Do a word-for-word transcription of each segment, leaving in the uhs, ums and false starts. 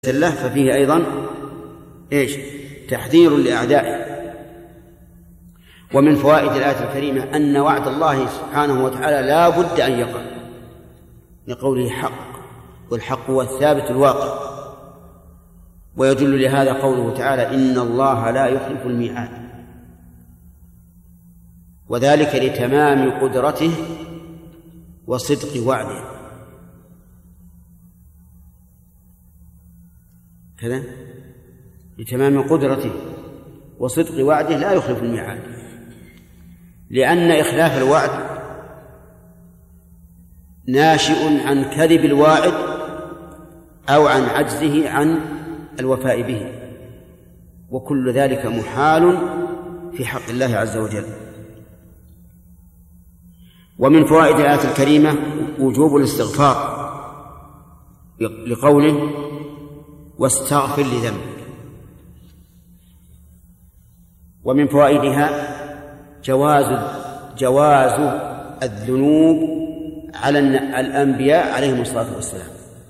الله ففيه أيضا إيش؟ تحذير لأعدائه. ومن فوائد الآية الكريمة أن وعد الله سبحانه وتعالى لا بد أن يقع، لقوله حق، والحق هو الثابت الواقع. ويدل لهذا قوله تعالى إن الله لا يخلف الميعاد، وذلك لتمام قدرته وصدق وعده. كذا لتمام قدرته وصدق وعده لا يخلف الميعاد، لأن إخلاف الوعد ناشئ عن كذب الواعد أو عن عجزه عن الوفاء به، وكل ذلك محال في حق الله عز وجل. ومن فوائد الآية الكريمة وجوب الاستغفار لقوله واستغفر لذنبك. ومن فوائدها جواز جواز الذنوب على الأنبياء عليهم الصلاة والسلام،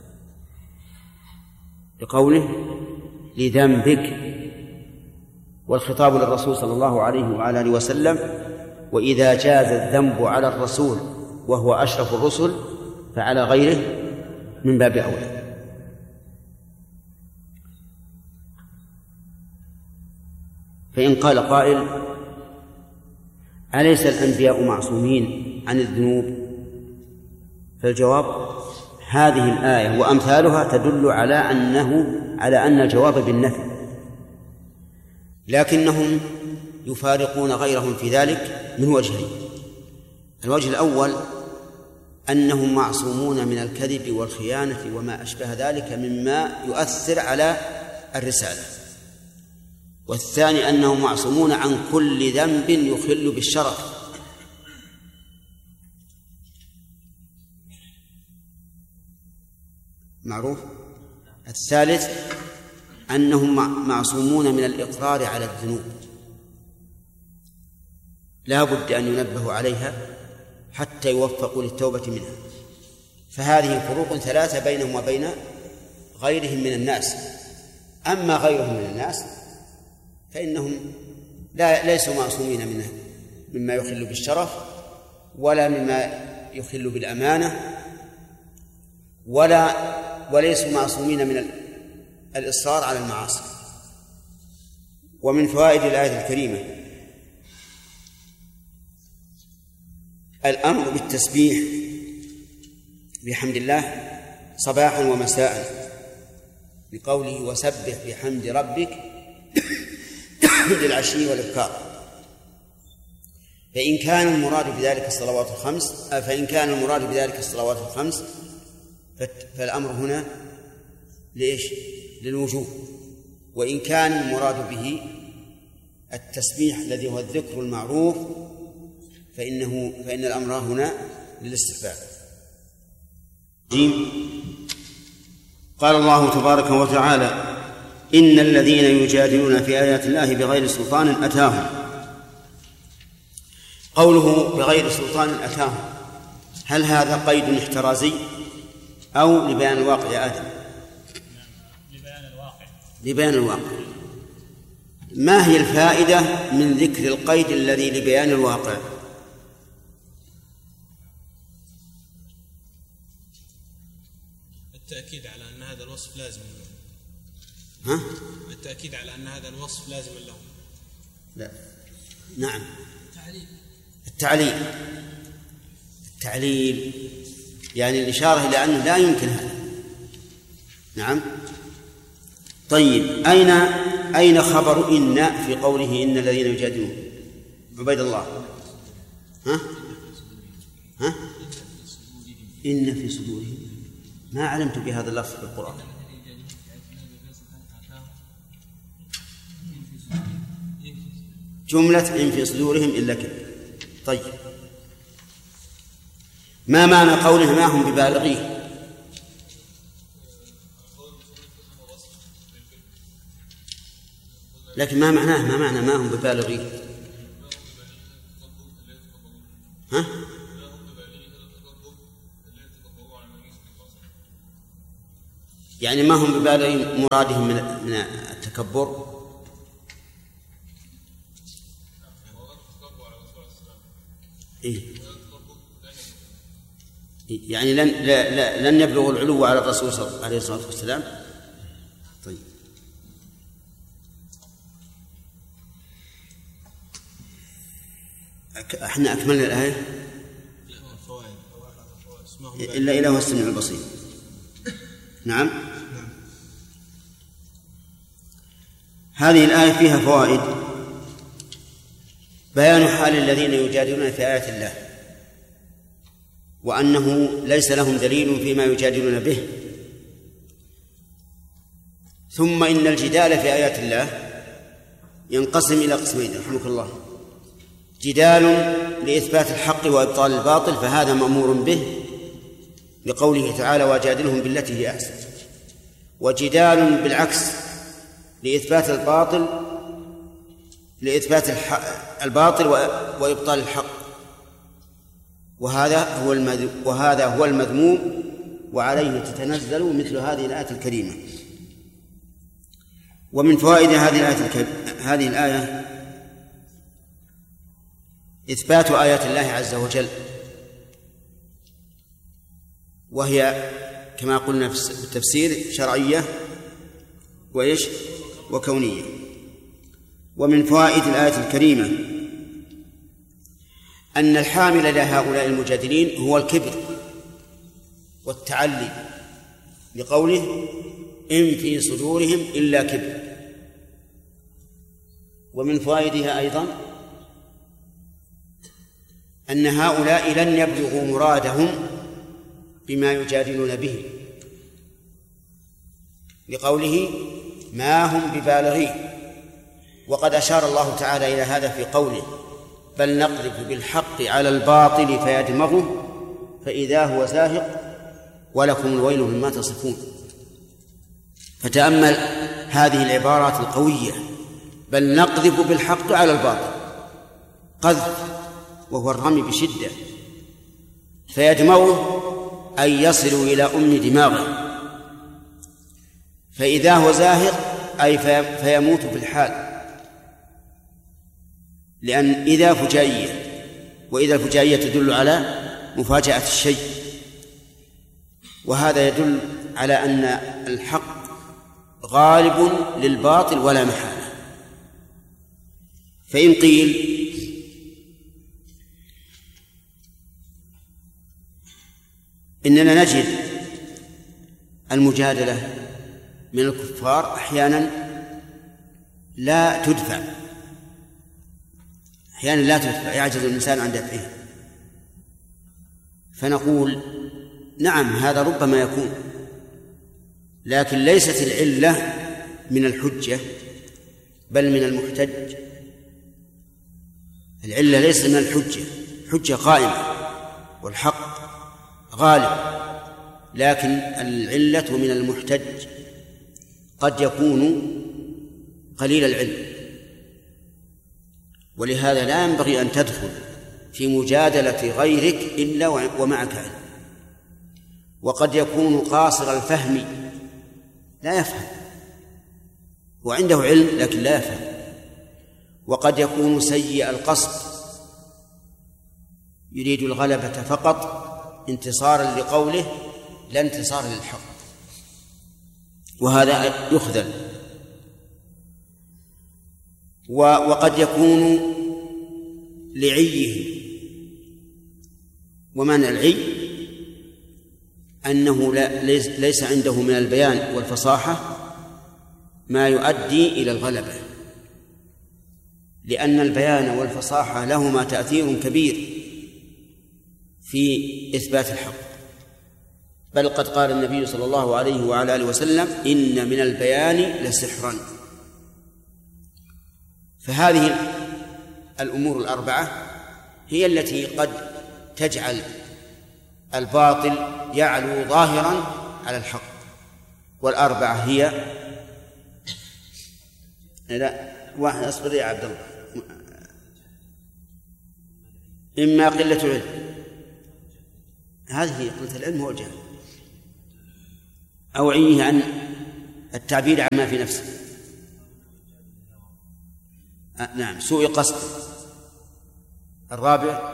لقوله لذنبك، والخطاب للرسول صلى الله عليه وعلى آله وسلم، وإذا جاز الذنب على الرسول وهو أشرف الرسل فعلى غيره من باب أولى. فإن قال قائل أليس الأنبياء معصومين عن الذنوب؟ فالجواب هذه الآية وأمثالها تدل على أنه على أن الجواب بالنفي، لكنهم يفارقون غيرهم في ذلك من وجهين. الوجه الأول أنهم معصومون من الكذب والخيانة وما أشبه ذلك مما يؤثر على الرسالة، والثاني أنهم معصومون عن كل ذنب يخل بالشرف. معروف. الثالث أنهم معصومون من الإقرار على الذنوب، لا بد أن ينبهوا عليها حتى يوفقوا للتوبة منها. فهذه فروق ثلاثة بينهم وبين غيرهم من الناس. أما غيرهم من الناس فإنهم لا ليسوا معصومين منه مما يخل بالشرف، ولا مما يخل بالأمانة، ولا وليسوا معصومين من الإصرار على المعاصي. ومن فوائد الآية الكريمة الأمر بالتسبيح بحمد الله صباحا ومساء، بقوله وسبح بحمد ربك للعشي والإبكار. فإن كان المراد بذلك الصلوات الخمس فإن كان المراد بذلك الصلوات الخمس فالأمر هنا لإيش؟ للوجوب. وإن كان المراد به التسبيح الذي هو الذكر المعروف فإنه فإن الأمر هنا للاستحباب. قال الله تبارك وتعالى إن الذين يجادلون في آيات الله بغير سلطان أتاهم. قوله بغير سلطان أتاهم، هل هذا قيد احترازي أو لبيان الواقع يا آدم؟ لبيان الواقع. لبيان الواقع. ما هي الفائدة من ذكر القيد الذي لبيان الواقع؟ التأكيد على أن هذا الوصف لازم له. ها؟ التأكيد على أن هذا الوصف لازم له. لا. نعم. التعليل. التعليل التعليل يعني الإشارة إلى أنه لا يمكن هذا. نعم. طيب أين أين خبر إن في قوله إن الذين يجادلون؟ عبيد الله. ها؟ ها؟ إن في صدورهم، ما علمت بهذا اللفظ في القرآن. جملة إن في صدورهم إلا كذب. طيب ما معنى قوله ما هم ببالغيه؟ لكن ما معناه ما معنى ما هم ببالغيه؟ ها؟ يعني يعني ما هم ببالغ مرادهم من من التكبر. إيه؟ يعني لن لن يبلغوا العلو على الرسول عليه الصلاة والسلام. طيب احنا أكملنا الآية إلا إله السميع البصير. نعم. هذه الآية فيها فوائد: بيان حال الذين يجادلون في آيات الله، وأنه ليس لهم دليل فيما يجادلون به. ثم إن الجدال في آيات الله ينقسم إلى قسمين رحمك الله: جدال لإثبات الحق وإبطال الباطل، فهذا مأمور به لقوله تعالى: وجادلهم بالتي هي أحسن. وجدال بالعكس لإثبات الباطل لإثبات الباطل وإبطال الحق، وهذا هو وهذا هو المذموم، وعليه تتنزل مثل هذه الآية الكريمة. ومن فوائد هذه الآية الكريمة هذه الآية إثبات آيات الله عز وجل، وهي كما قلنا في التفسير شرعية وإيش وكونية. ومن فوائد الآية الكريمة أن الحامل لهؤلاء المجادلين هو الكبر والتعلي، لقوله: إن في صدورهم إلا كبر. ومن فوائدها أيضا أن هؤلاء لن يبلغوا مرادهم بما يجادلون به، لقوله: ما هم ببالغين. وقد أشار الله تعالى إلى هذا في قوله: بل نقذف بالحق على الباطل فيدمغه فإذا هو زاهق ولكم الويل مما تصفون. فتأمل هذه العبارات القوية: بل نقذف بالحق على الباطل، قذف وهو الرمي بشدة، فيدمغه أي يصل إلى أم دماغه، فإذا هو زاهق أي فيموت في الحال، لأن إذا فجائية، وإذا الفجائية تدل على مفاجأة الشيء، وهذا يدل على أن الحق غالب للباطل ولا محالة. فإن قيل إننا نجد المجادلة من الكفار أحيانا لا تدفع، أحيانا لا تدفع، يعجز الإنسان عن دفعها، فنقول: نعم، هذا ربما يكون، لكن ليست العلة من الحجة بل من المحتج. العلة ليست من الحجة، حجة قائمة والحق غالب، لكن العلة من المحتج، قد يكون قليل العلم، ولهذا لا ينبغي أن تدخل في مجادلة غيرك إلا ومعك علم. وقد يكون قاصر الفهم لا يفهم، وعنده علم لكن لا يفهم. وقد يكون سيء القصد يريد الغلبة فقط انتصارا لقوله لا انتصار للحق، وهذا يخذل. وقد يكون لعيه، ومعنى العي أنه ليس عنده من البيان والفصاحة ما يؤدي إلى الغلبة، لأن البيان والفصاحة لهما تأثير كبير في إثبات الحق. بل قد قال النبي صلى الله عليه وعلى آله وسلم: إن من البيان لسحرا. فهذه الأمور الأربعة هي التي قد تجعل الباطل يعلو ظاهرا على الحق، والأربعة هي لا واحد أصبر يا عبد الله: إما قلة العلم، هذه قلة العلم هو الجهل، أو عيه عن التعبير عما في نفسه. آه نعم، سوء قصد. الرابع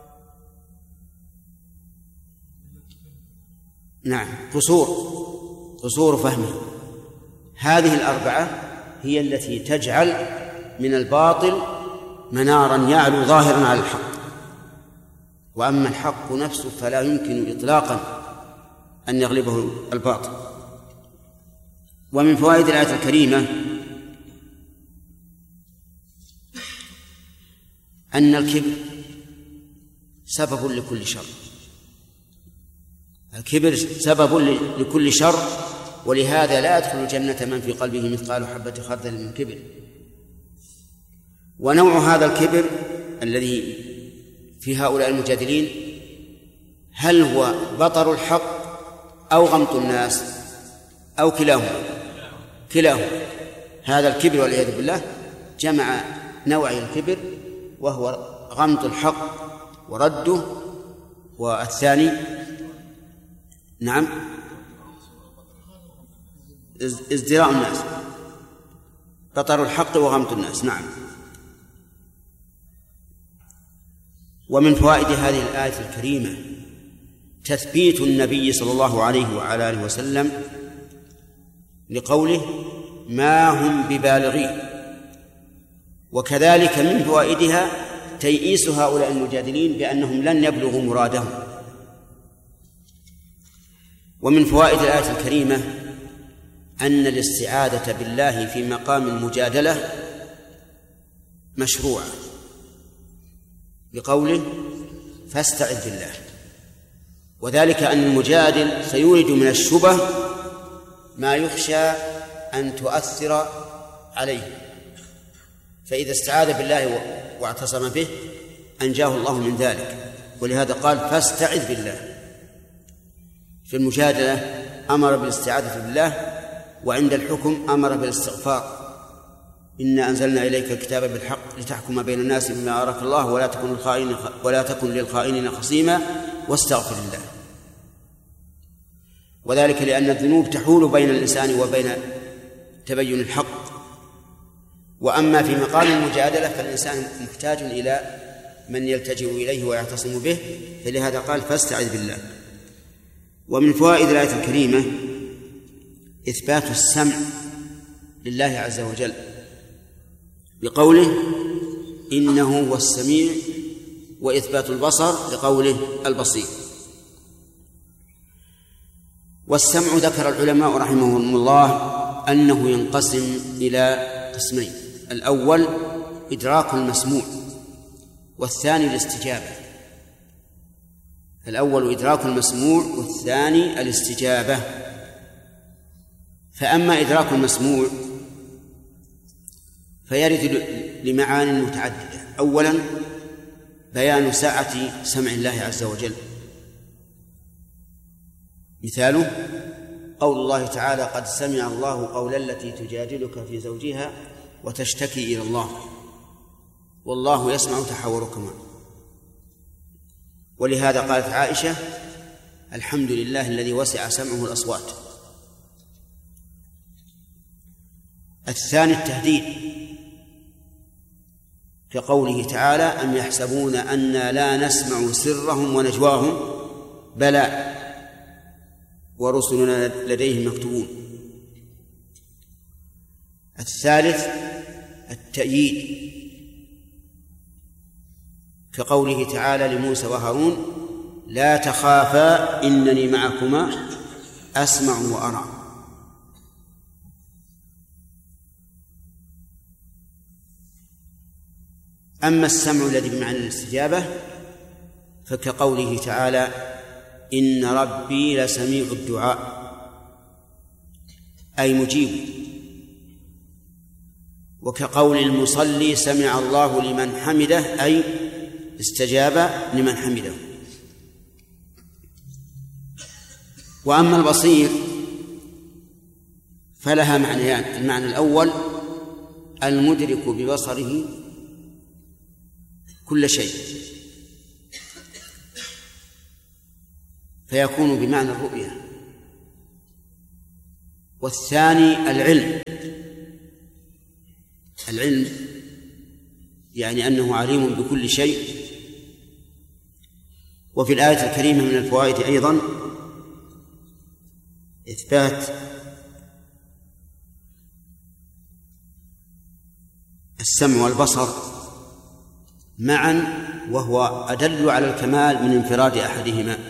نعم قصور قصور فهمه. هذه الأربعة هي التي تجعل من الباطل منارا يعلو ظاهرا على الحق، وأما الحق نفسه فلا يمكن إطلاقا أن يغلبه الباطل. ومن فوائد الآية الكريمة أن الكبر سبب لكل شر، الكبر سبب لكل شر، ولهذا لا يدخل الجنة من في قلبه مثقال حبة خردل من كبر. ونوع هذا الكبر الذي في هؤلاء المجادلين هل هو بطر الحق أو غمط الناس أو كلاهما؟ كلاهما. هذا الكبر والعياذ بالله جمع نوعي الكبر، وهو غمط الحق ورده، والثاني نعم ازدراء الناس، بطر الحق وغمط الناس. نعم. ومن فوائد هذه الآية الكريمة تثبيت النبي صلى الله عليه وعلى آله وسلم لقوله ما هم ببالغين، وكذلك من فوائدها تيئيس هؤلاء المجادلين بأنهم لن يبلغوا مرادهم. ومن فوائد الآية الكريمة أن الاستعاذة بالله في مقام المجادلة مشروعة، بقوله فاستعذ بالله، وذلك أن المجادل سيورد من الشبه ما يخشى أن تؤثر عليه، فإذا استعاذ بالله واعتصم به أنجاه الله من ذلك. ولهذا قال فاستعذ بالله. في المجادلة أمر بالاستعاذة بالله، وعند الحكم أمر بالاستغفار. إنا أنزلنا إليك الكتاب بالحق لتحكم بين الناس بما أراك الله ولا تكن للخائنين ولا تكن للخائنين خصيما واستغفر الله. وذلك لأن الذنوب تحول بين الإنسان وبين تبين الحق. وأما في مقام المجادلة فالإنسان محتاج إلى من يلتجئ إليه ويعتصم به، فلهذا قال فاستعذ بالله. ومن فوائد الآية الكريمة إثبات السمع لله عز وجل بقوله إنه هو السميع، وإثبات البصر بقوله البصير. والسمع ذكر العلماء رحمهم الله أنه ينقسم إلى قسمين: الأول إدراك المسموع، والثاني الاستجابة. الأول إدراك المسموع والثاني الاستجابة. فأما إدراك المسموع فيرد لمعان متعددة. أولا بيان سعة سمع الله عز وجل، مثاله قول الله تعالى قد سمع الله قول التي تجادلك في زوجها وتشتكي إلى الله والله يسمع تحاوركما. ولهذا قالت عائشة الحمد لله الذي وسع سمعه الأصوات. الثاني التهديد، كقوله تعالى أم يحسبون أنا لا نسمع سرهم ونجواهم بلى ورسلنا لديهم مكتوبون. الثالث التأييد، كقوله تعالى لموسى وهارون لا تخافا إنني معكما أسمع وأرى. أما السمع الذي بمعنى الاستجابة فكقوله تعالى إن ربي لسميع الدعاء، أي مجيب. وكقول المصلي سمع الله لمن حمده، أي استجاب لمن حمده. وأما البصير فلها معنيان: المعنى الأول المدرك ببصره كل شيء، فيكون بمعنى الرؤية. والثاني العلم. العلم يعني أنه عليم بكل شيء. وفي الآية الكريمة من الفوائد أيضا إثبات السمع والبصر معا، وهو أدل على الكمال من انفراد أحدهما،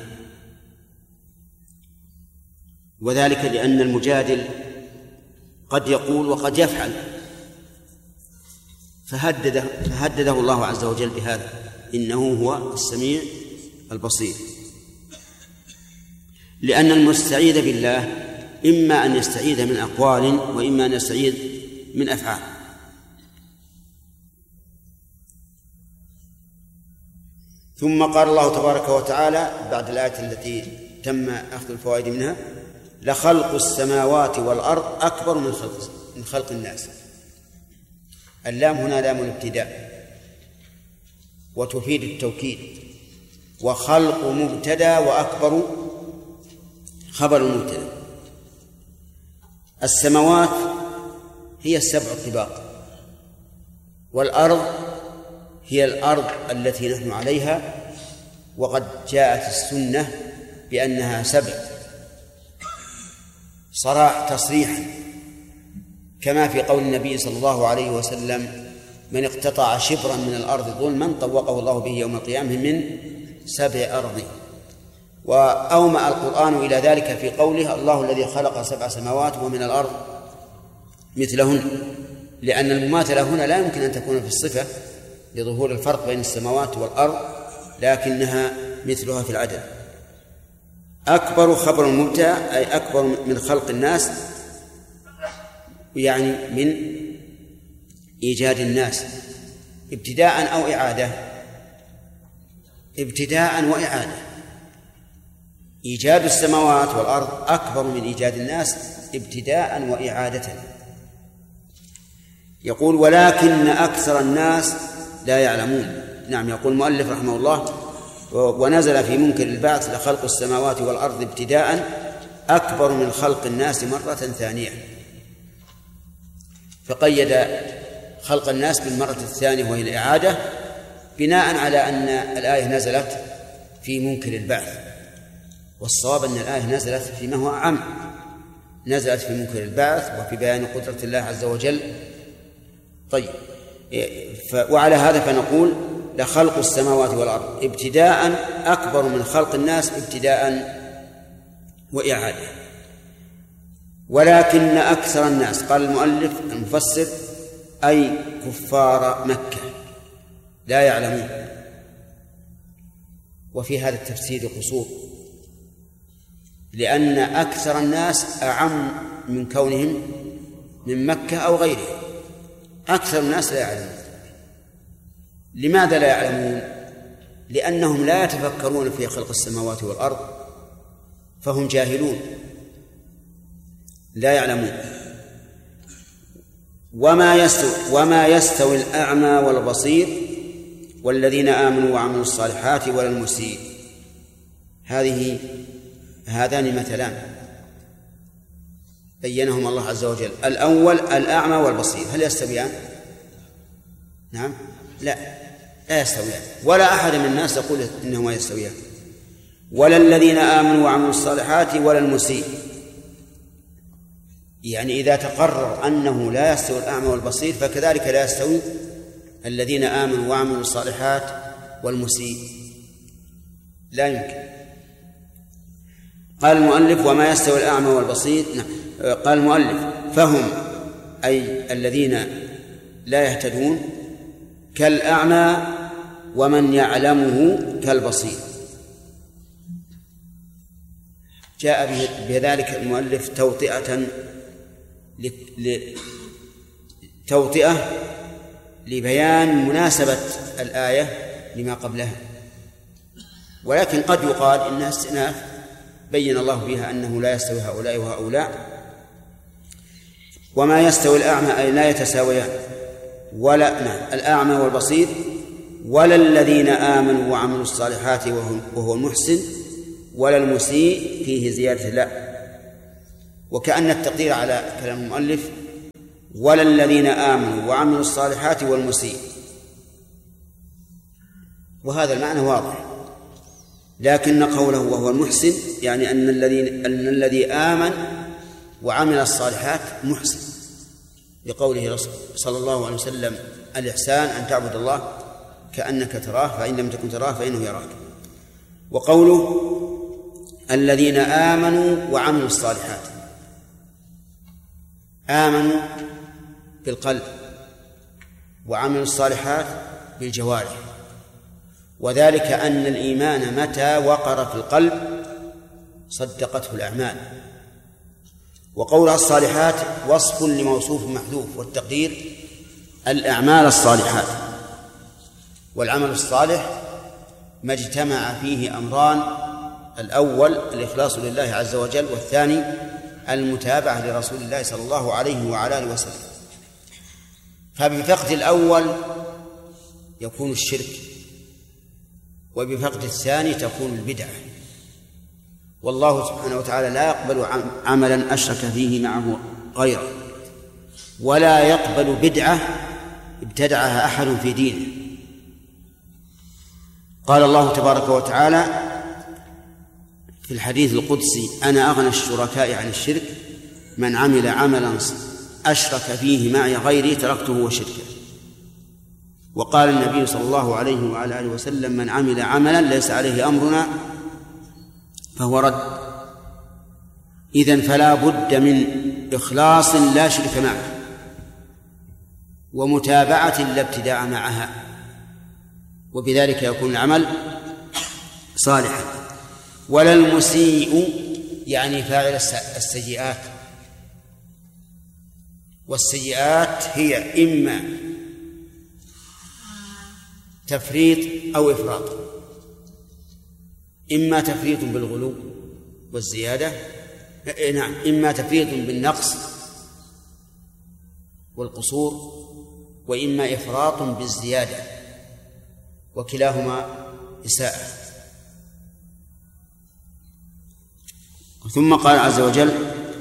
وذلك لأن المجادل قد يقول وقد يفعل، فهدده, فهدده الله عز وجل بهذا: إنه هو السميع البصير. لأن المستعيذ بالله إما أن يستعيذ من أقوال وإما أن يستعيذ من أفعال. ثم قال الله تبارك وتعالى بعد الآية التي تم أخذ الفوائد منها: لخلق السماوات والأرض أكبر من خلق من خلق الناس. اللام هنا لام الابتداء وتفيد التوكيد، وخلق مبتدأ وأكبر خبر المبتدأ. السماوات هي السبع الطباق، والأرض هي الأرض التي نحن عليها، وقد جاءت السنة بأنها سبع صراح تصريحا، كما في قول النبي صلى الله عليه وسلم: من اقتطع شبرا من الأرض ظلما طوقه الله به يوم القيامة من سبع أرض. وأومأ القرآن إلى ذلك في قوله: الله الذي خلق سبع سماوات ومن الأرض مثلهن، لأن المماثلة هنا لا يمكن أن تكون في الصفة لظهور الفرق بين السماوات والأرض، لكنها مثلها في العدد. أكبر خبر مبتدأ أي أكبر من خلق الناس، يعني من إيجاد الناس ابتداء أو إعادة. ابتداء وإعادة. إيجاد السماوات والأرض أكبر من إيجاد الناس ابتداء وإعادة. يقول: ولكن أكثر الناس لا يعلمون. نعم، يقول المؤلف رحمه الله: ونزل في منكر البعث: لخلق السماوات والأرض ابتداء أكبر من خلق الناس مرة ثانية. فقيد خلق الناس بالمرة الثانية وهي الإعادة، بناء على أن الآية نزلت في منكر البعث، والصواب أن الآية نزلت فيما هو أعم، نزلت في منكر البعث وفي بيان قدرة الله عز وجل. طيب، وعلى هذا فنقول: لخلق السماوات والأرض ابتداء أكبر من خلق الناس ابتداء وإعادة. ولكن أكثر الناس، قال المؤلف المفسر، أي كفار مكة، لا يعلمون. وفي هذا التفسير قصور، لأن أكثر الناس أعم من كونهم من مكة أو غيرهم. أكثر الناس لا يعلمون. لماذا لا يعلمون؟ لأنهم لا يتفكرون في خلق السماوات والأرض، فهم جاهلون لا يعلمون. وما يستوي, وما يستوي الأعمى والبصير والذين آمنوا وعملوا الصالحات ولا المسيء. هذه هذان مثلان بينهما الله عز وجل. الأول الأعمى والبصير، هل يستويان؟ نعم، لا لا يستويان، ولا أحد من الناس يقول إنهما يستويان. ولا الذين آمنوا وعملوا الصالحات ولا المسيء، يعني إذا تقرر أنه لا يستوي الأعمى والبصير فكذلك لا يستوي الذين آمنوا وعملوا الصالحات والمسيء، لا يمكن. قال المؤلف: وما يستوي الأعمى والبصير. نعم. قال المؤلف: فهم أي الذين لا يهتدون كالأعمى ومن يعلمه كالبصير. جاء بذلك المؤلف توطئة توطئة لبيان مناسبة الآية لما قبلها، ولكن قد يقال إنها استئناف بين الله بها أنه لا يستوي هؤلاء وهؤلاء. وما يستوي الأعمى أي لا يتساويان، ولا نعم الأعمى والبصير، ولا الذين آمنوا وعملوا الصالحات وهو المحسن، ولا المسيء فيه زيادة لا. وكأن التقدير على كلام المؤلف ولا الذين آمنوا وعملوا الصالحات والمسيء، وهذا المعنى واضح، لكن قوله وهو المحسن يعني أن الذي أن الذي آمن وعمل الصالحات محسن، لقوله صلى الله عليه وسلم الإحسان أن تعبد الله كأنك تراه فإن لم تكن تراه فإنه يراك. وقوله الذين آمنوا وعملوا الصالحات، آمنوا بالقلب وعملوا الصالحات بالجوارح، وذلك أن الإيمان متى وقر في القلب صدقته الأعمال. وقولها الصالحات وصف لموصوف محذوف، والتقدير الأعمال الصالحات. والعمل الصالح ما اجتمع فيه أمران: الأول الإخلاص لله عز وجل، والثاني المتابعة لرسول الله صلى الله عليه وعلى آله وسلم. فبفقد الأول يكون الشرك، وبفقد الثاني تكون البدعة. والله سبحانه وتعالى لا يقبل عملا أشرك فيه معه غيره، ولا يقبل بدعة ابتدعها أحد في دينه. قال الله تبارك وتعالى في الحديث القدسي: أنا أغنى الشركاء عن الشرك، من عمل عملا أشرك فيه معي غيري تركته وشركه. وقال النبي صلى الله عليه وعلى آله وسلم: من عمل عملا ليس عليه أمرنا فهو رد. إذن فلا بد من إخلاص لا شرك معه، ومتابعة لا ابتداع معها، وبذلك يكون العمل صالحا. ولا المسيء يعني فاعل السيئات، والسيئات هي إما تفريط أو إفراط، إما تفريط بالغلو والزيادة، نعم إما تفريط بالنقص والقصور، وإما إفراط بالزيادة، وكلاهما إساءة. ثم قال عز وجل: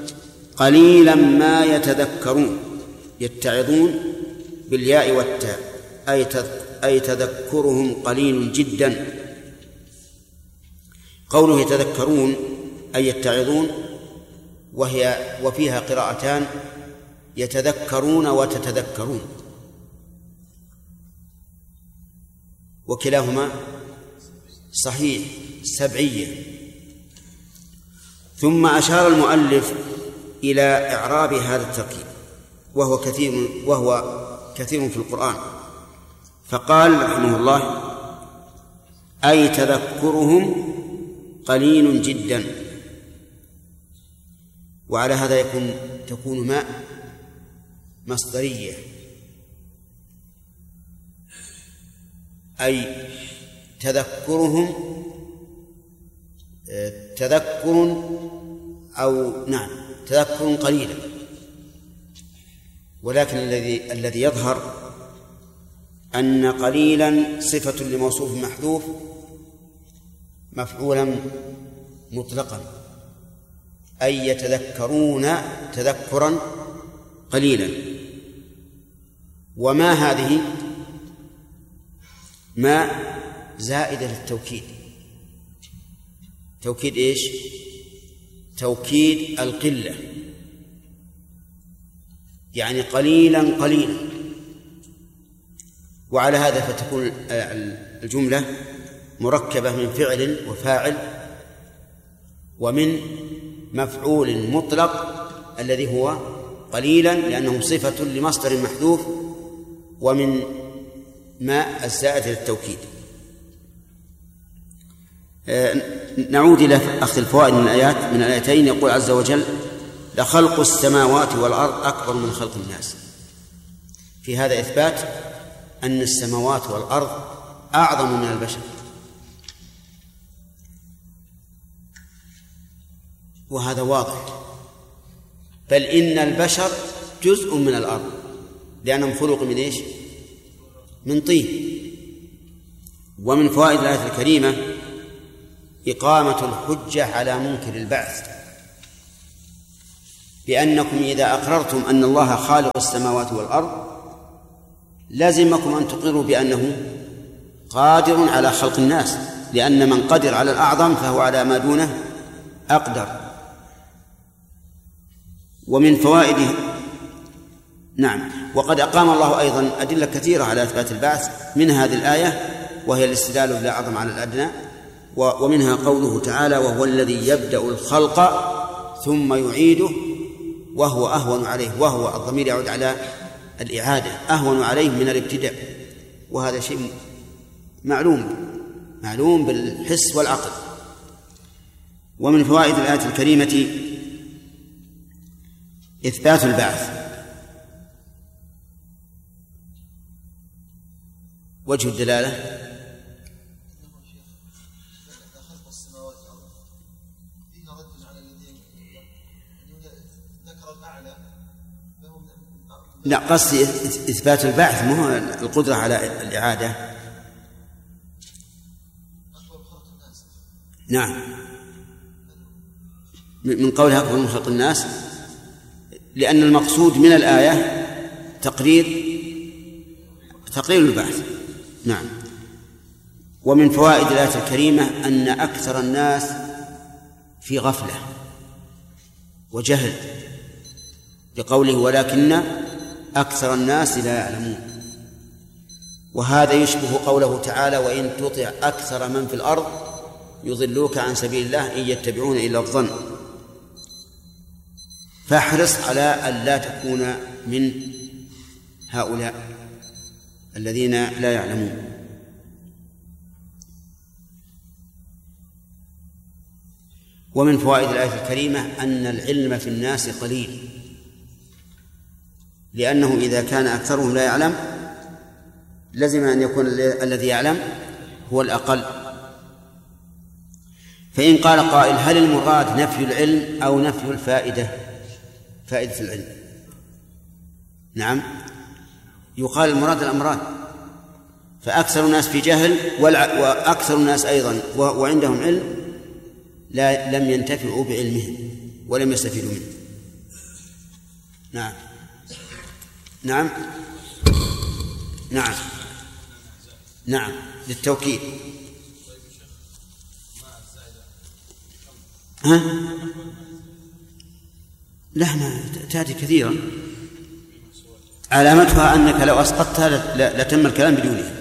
قليلا ما يتذكرون، يتعظون بالياء والتاء، أي تذكرهم قليل جدا. قوله يتذكرون أي يتعظون، وهي وفيها قراءتان: يتذكرون وتتذكرون، وكلاهما صحيح سبعية. ثم أشار المؤلف إلى إعراب هذا التركيب، وهو كثير وهو كثير في القرآن، فقال رحمه الله: أي تذكرهم قليل جدا. وعلى هذا يكون تكون ماء مصدرية، أي تذكرهم تذكر أو نعم تذكر قليلا. ولكن الذي الذي يظهر أن قليلا صفة لموصوف محذوف مفعولا مطلقا، أي يتذكرون تذكرا قليلا. وما هذه ما زائدة للتوكيد. توكيد إيش؟ توكيد القلة، يعني قليلا قليلا. وعلى هذا فتكون الجملة مركبة من فعل وفاعل ومن مفعول مطلق الذي هو قليلا لأنه صفة لمصدر محذوف، ومن ما الزائد للتوكيد. نعود إلى أخذ الفوائد من الآيات من الآيتين. يقول عز وجل: لخلق السماوات والأرض أكبر من خلق الناس. في هذا إثبات أن السماوات والأرض أعظم من البشر، وهذا واضح، بل إن البشر جزء من الأرض لأنهم خلقوا من إيش؟ من طين. ومن فوائد الآية الكريمة إقامة الحجة على منكر البعث، بأنكم إذا أقررتم أن الله خالق السماوات والأرض لازمكم أن تقروا بأنه قادر على خلق الناس، لأن من قدر على الأعظم فهو على ما دونه أقدر. ومن فوائده نعم وقد أقام الله أيضا أدلة كثيرة على إثبات البعث، من هذه الآية وهي الاستدلال بالأعظم على الأدنى، ومنها قوله تعالى: وهو الذي يبدأ الخلق ثم يعيده وهو أهون عليه. وهو الضمير يعود على الإعادة، أهون عليه من الابتداء، وهذا شيء معلوم معلوم بالحس والعقل. ومن فوائد الآية الكريمة إثبات البعث. وجه الدلالة لا، قصدي إثبات البعث مو هو القدرة على الإعادة. نعم، من قولها أكبر من خلق الناس، لأن المقصود من الآية تقرير تقرير البعث. نعم. ومن فوائد الآية الكريمة أن أكثر الناس في غفلة وجهل، لقوله: ولكن أكثر الناس لا يعلمون. وهذا يشبه قوله تعالى: وإن تطع أكثر من في الأرض يضلوك عن سبيل الله إن يتبعون إلا الظن. فاحرص على أن لا تكون من هؤلاء الذين لا يعلمون. ومن فوائد الآية الكريمة أن العلم في الناس قليل، لأنه إذا كان أكثرهم لا يعلم لزم أن يكون الذي يعلم هو الأقل. فإن قال قائل: هل المراد نفي العلم أو نفي الفائدة فائدة العلم؟ نعم، يقال المراد الأمران، فأكثر الناس في جهل وأكثر الناس أيضا وعندهم علم لا لم ينتفعوا بعلمهم ولم يستفيدوا منه. نعم نعم نعم نعم للتوكيد. ها؟ لا، ما تأتي كثيرا، علامتها أنك لو أسقطتها لتم الكلام بدونها.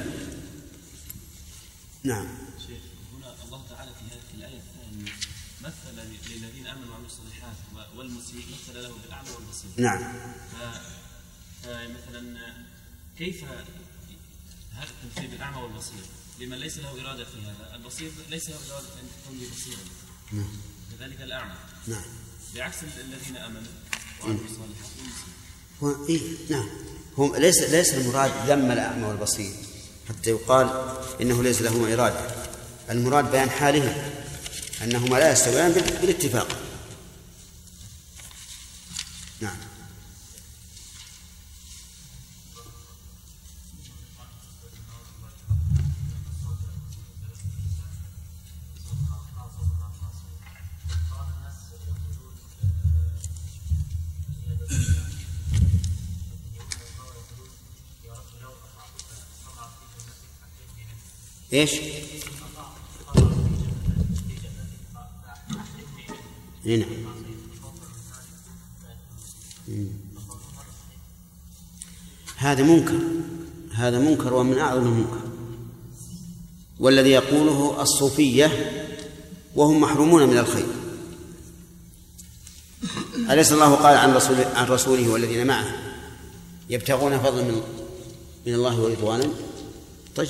نعم. شيخ، هنا الله تعالى في الآية الثانية مثل للذين آمنوا وعملوا الصالحات والمسيء مثل له بالأعمى والبصير. نعم. فمثلا كيف هذا التمثيل بالأعمى والبصير لمن ليس له إرادة في هذا؟ البصير ليس له إرادة أن تكون بصيرا. نعم. كذلك الأعمى. نعم. بعكس الذين آمنوا وعملوا الصالحات والمسيء. إيه؟ نعم. هم ليس ليس المراد ذم الأعمى والبصير حتى يقال إنه ليس لهما إرادة. المراد بيان حالهم أنهما لا يستويان بالاتفاق. نعم. إيش؟ هنا. هذا منكر، هذا منكر ومن أعظم المنكر، والذي يقوله الصوفية وهم محرومون من الخير. أليس الله قال عن رسول عن رسوله والذين معه يبتغون فضلا من من الله ورضوانا؟ طيب.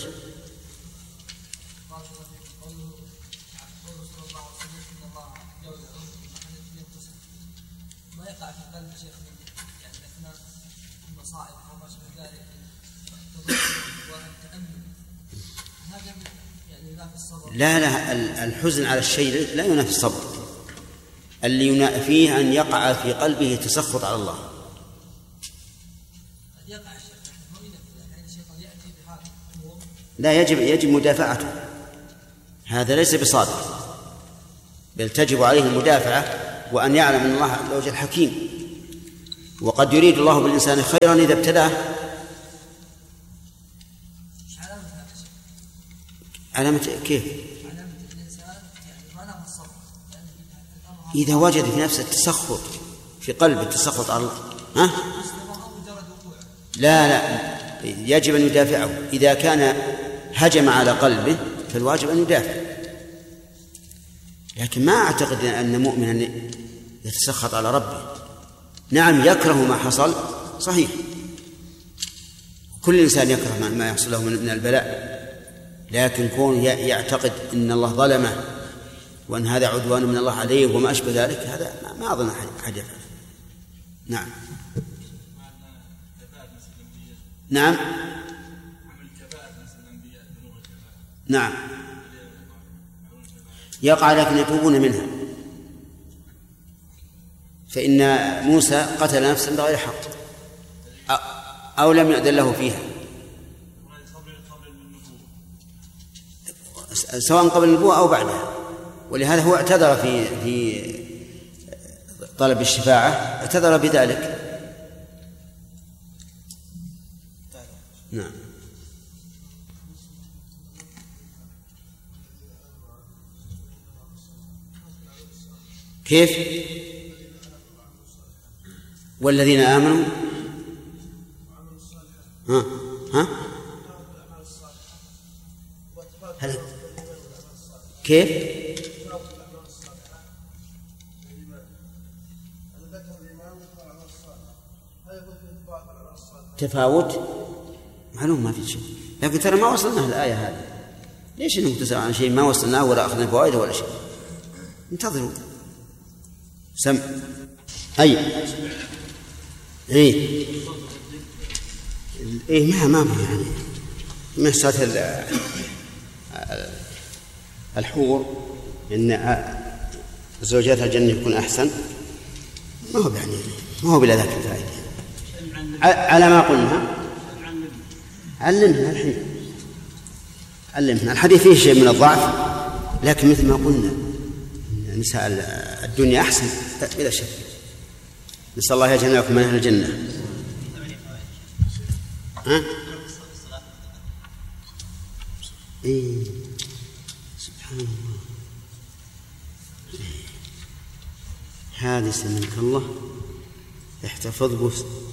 لا لا الحزن على الشيء لا ينافي الصبر. اللي ينافيه أن يقع في قلبه تسخط على الله. لا، يجب يجب مدافعته، هذا ليس بصادق، بل تجب عليه المدافعة، وأن يعلم أن الله عز وجل حكيم وقد يريد الله بالإنسان خيرا إذا ابتلاه. علامة كيف؟ إذا وجد في نفسه التسخط، في قلب التسخط على الله، ها؟ لا لا يجب أن يدافعه. إذا كان هجم على قلبه فالواجب أن يدافع، لكن ما أعتقد أن مؤمنا يتسخط على ربه. نعم يكره ما حصل صحيح، كل إنسان يكره ما يحصل له من البلاء، لكن كون يعتقد أن الله ظلمه وأن هذا عدوان من الله عليه وما أشبه ذلك، هذا ما أظن أحد يفعل. نعم نعم نعم يقع لكن يتوبون منها، فإن موسى قتل نفسا بغير حق أو لم يؤذن له فيها، سواء قبل النبوة أو بعدها، ولهذا هو اعتذر في في طلب الشفاعة، اعتذر بذلك. نعم كيف؟ والذين آمنوا ها ها هل كيف؟ تفاوت معلوم ما في شيء، لكن ترى ما وصلنا الآية هذه، ليش نتساءل عن شيء ما وصلناه ولا أخذنا فوائد ولا شيء؟ انتظروا. سم أي إيه إيه ما ما يعني مسألة الحور إن زوجات الجنة يكون أحسن، ما هو يعني ما هو بلا ذاك الفائدة. على ما قلنا علمنا الحين، علمنا الحديث فيه شيء من الضعف، لكن مثل ما قلنا نساء الدنيا أحسن بلا شك. نسأل الله يجعلنا لكم من أهل الجنة. ها؟ إيه سبحان الله، حادث منك الله احتفظ به